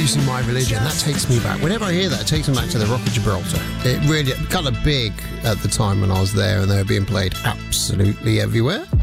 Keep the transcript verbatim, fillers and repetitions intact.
Losing My Religion. That takes me back. Whenever I hear that, it takes me back to the Rock of Gibraltar. It really kind of big at the time when I was there, and they were being played absolutely everywhere.